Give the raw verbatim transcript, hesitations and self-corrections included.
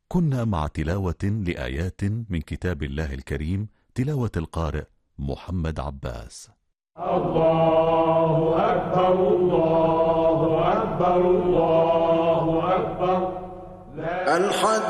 كنا مع تلاوة لآيات من كتاب الله الكريم، تلاوة القارئ محمد عباس. الله أكبر الله أكبر الله أكبر. الحج